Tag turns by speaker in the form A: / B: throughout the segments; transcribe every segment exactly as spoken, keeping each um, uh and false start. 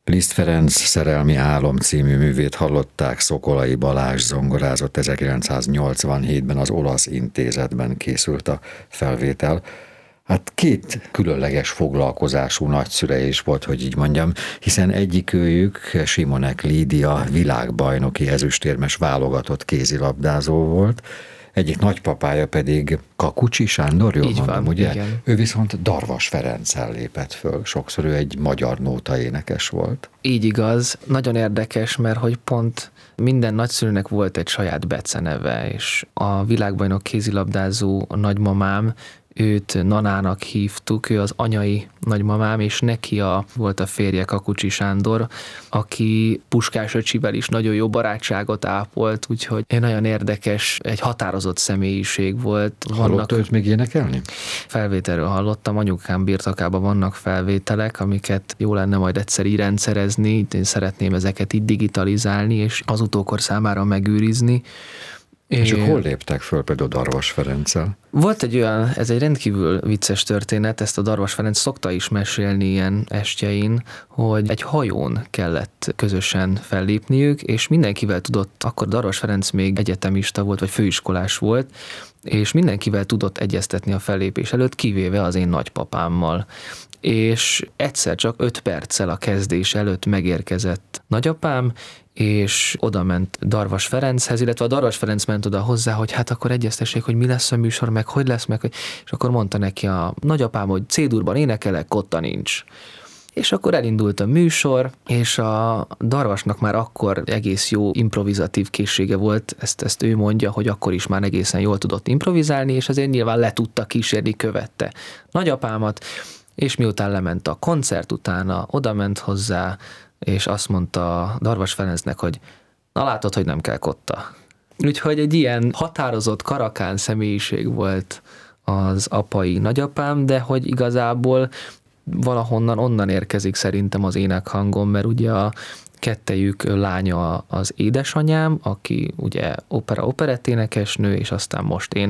A: Liszt Ferenc Szerelmi álom című művét hallották, Szokolai Balázs zongorázott, ezerkilencszáznyolcvanhétben az Olasz Intézetben készült a felvétel. Hát két különleges foglalkozású nagyszülei is volt, hogy így mondjam, hiszen egyikőjük, Simonek Lídia világbajnoki ezüstérmes válogatott kézilabdázó volt, egyik nagypapája pedig Kakucsi Sándor, jól
B: így
A: mondom,
B: van,
A: ugye?
B: Igen.
A: Ő viszont Darvas Ferenccel lépett föl, sokszor ő egy magyar nóta énekes volt.
B: Így igaz, nagyon érdekes, mert hogy pont minden nagyszülőnek volt egy saját beceneve, és a világbajnok kézilabdázó nagymamám, őt Nanának hívtuk, ő az anyai nagymamám, és neki a, volt a férje, Kakucsi Sándor, aki Puskás öcsivel is nagyon jó barátságot ápolt, úgyhogy egy nagyon érdekes, egy határozott személyiség volt.
A: Hallott őt még énekelni?
B: Felvételről hallottam, anyukám birtokában vannak felvételek, amiket jó lenne majd egyszer így rendszerezni, én szeretném ezeket így digitalizálni, és az utókor számára megőrizni.
A: És ők hol léptek föl például Darvas Ferenccel?
B: Volt egy olyan, ez egy rendkívül vicces történet, ezt a Darvas Ferenc szokta is mesélni ilyen estjein, hogy egy hajón kellett közösen fellépniük, és mindenkivel tudott, akkor Darvas Ferenc még egyetemista volt, vagy főiskolás volt, és mindenkivel tudott egyeztetni a fellépés előtt, kivéve az én nagypapámmal. És egyszer csak öt perccel a kezdés előtt megérkezett nagyapám, és oda ment Darvas Ferenchez, illetve a Darvas Ferenc ment oda hozzá, hogy hát akkor egyeztessék, hogy mi lesz a műsor, meg hogy lesz, meg, és akkor mondta neki a nagyapám, hogy C-durban énekelek, kotta nincs. És akkor elindult a műsor, és a Darvasnak már akkor egész jó improvizatív készsége volt, ezt, ezt ő mondja, hogy akkor is már egészen jól tudott improvizálni, és azért nyilván le tudta kísérni, követte nagyapámat, és miután lement a koncert utána, oda ment hozzá, és azt mondta Darvas Ferencnek, hogy na látod, hogy nem kell kotta. Úgyhogy egy ilyen határozott karakán személyiség volt az apai nagyapám, de hogy igazából valahonnan onnan érkezik szerintem az énekhangom, mert ugye a kettejük lánya az édesanyám, aki ugye opera-operett énekesnő, és aztán most én,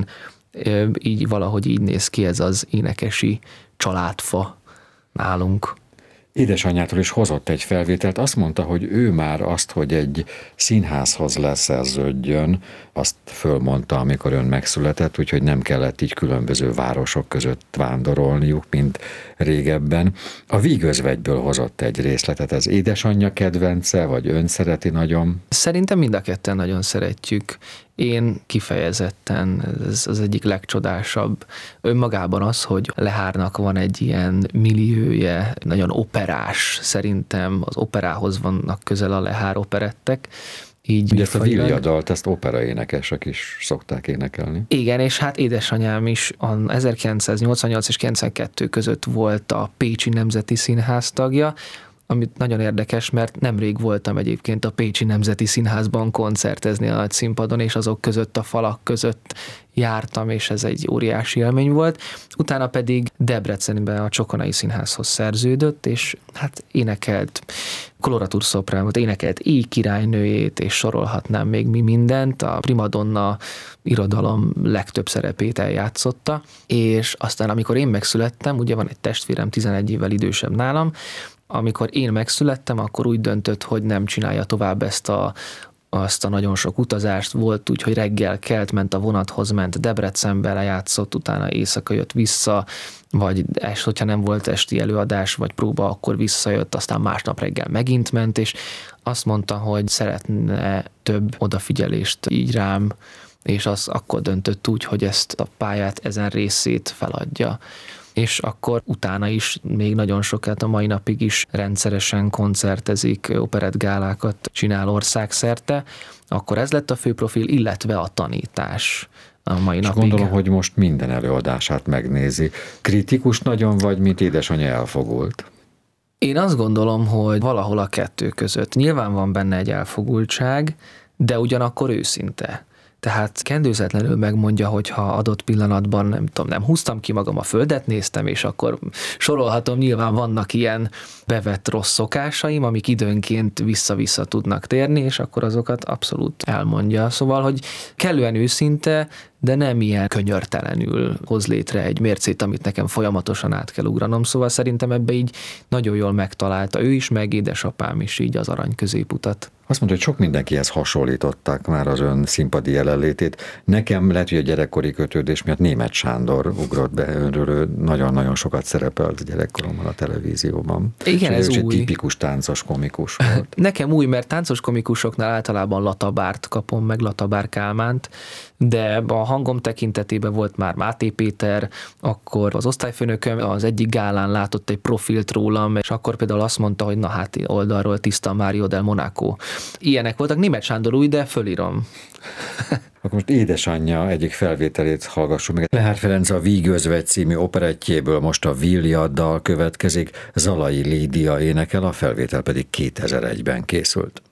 B: így valahogy így néz ki ez az énekesi családfa nálunk.
A: Édesanyjától is hozott egy felvételt, azt mondta, hogy ő már azt, hogy egy színházhoz leszerződjön, azt fölmondta, amikor ön megszületett, úgyhogy nem kellett így különböző városok között vándorolniuk, mint régebben. A Vígözvegyből hozott egy részletet, ez édesanyja kedvence, vagy ön szereti nagyon?
B: Szerintem mind a ketten nagyon szeretjük. Én kifejezetten, ez az egyik legcsodásabb. Önmagában az, hogy Lehárnak van egy ilyen millióje, nagyon operás, szerintem az operához vannak közel a Lehár operettek. Így
A: ugye ezt a Vilja dalt, ezt operaénekesek is szokták énekelni.
B: Igen, és hát édesanyám is a ezerkilencszáznyolcvannyolc és kilencvenkettő között volt a Pécsi Nemzeti Színház tagja, amit nagyon érdekes, mert nemrég voltam egyébként a Pécsi Nemzeti Színházban koncertezni a nagy színpadon, és azok között, a falak között jártam, és ez egy óriási élmény volt. Utána pedig Debrecenben a Csokonai Színházhoz szerződött, és hát énekelt koloratúr szopránot, énekelt Éj királynőjét, és sorolhatnám még mi mindent. A primadonna irodalom legtöbb szerepét eljátszotta, és aztán amikor én megszülettem, ugye van egy testvérem tizenegy évvel idősebb nálam, amikor én megszülettem, akkor úgy döntött, hogy nem csinálja tovább ezt a, azt a nagyon sok utazást. Volt úgy, hogy reggel kelt, ment a vonathoz, ment Debrecenbe, lejátszott, utána éjszaka jött vissza, vagy es, hogyha nem volt esti előadás, vagy próba, akkor visszajött, aztán másnap reggel megint ment, és azt mondta, hogy szeretne több odafigyelést így rám, és az akkor döntött úgy, hogy ezt a pályát, ezen részét feladja. És akkor utána is még nagyon sokat, a mai napig is rendszeresen koncertezik, operettgálákat csinál országszerte, akkor ez lett a fő profil, illetve a tanítás a mai
A: és
B: napig.
A: Gondolom, hogy most minden előadását megnézi. Kritikus nagyon vagy, mint édesanyja elfogult?
B: Én azt gondolom, hogy valahol a kettő között. Nyilván van benne egy elfogultság, de ugyanakkor őszinte. Tehát kendőzetlenül megmondja, hogy ha adott pillanatban nem tudom, nem húztam ki magam, a földet néztem, és akkor sorolhatom, nyilván vannak ilyen bevett rossz szokásaim, amik időnként vissza-vissza tudnak térni, és akkor azokat abszolút elmondja. Szóval, hogy kellően őszinte, de nem ilyen könyörtelenül hoz létre egy mércét, amit nekem folyamatosan át kell ugranom. Szóval szerintem ebbe így nagyon jól megtalálta ő is, meg édesapám is így az arany középutat.
A: Azt mondta, hogy sok mindenkihez hasonlították már az ön színpadi jelenlétét. Nekem lehet, hogy a gyerekkori kötődés miatt Németh Sándor ugrott be önről, ő nagyon-nagyon sokat szerepelt gyerekkoromban a televízióban.
B: Igen, ez
A: új. Egy
B: új.
A: tipikus táncos komikus volt.
B: Nekem új, mert táncos komikusoknál általában Latabárt kapom meg, Latabár Kálmánt, de a hangom tekintetében volt már Máté Péter, akkor az osztályfőnököm az egyik gálán látott egy profilt rólam, és akkor például azt mondta, hogy na hát oldalról tiszta Mário del Monaco. Ilyenek voltak, Németh Sándor új, de fölírom.
A: Akkor most édesanyja egyik felvételét hallgassuk meg. Lehár Ferenc a Vígözvegy című operettjéből most a Villiaddal következik, Zalai Lídia énekel, a felvétel pedig kétezer egyben készült.